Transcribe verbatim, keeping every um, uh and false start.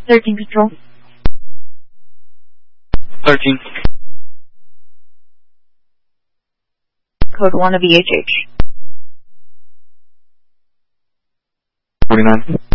thirteen Patrol. thirteen. Code one of E H H. forty-nine.